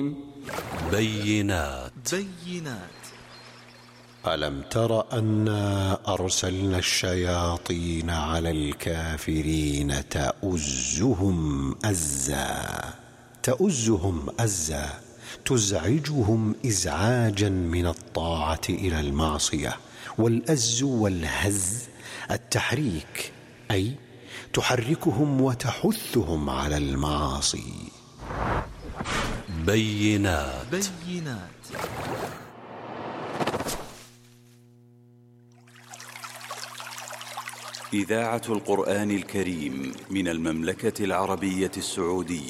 بينات. ألم تر أنا أرسلنا الشياطين على الكافرين تؤزهم أزا تزعجهم إزعاجا من الطاعة إلى المعصية. والأز والهز التحريك، أي تحركهم وتحثهم على المعاصي. بينات. إذاعة القرآن الكريم من المملكة العربية السعودية.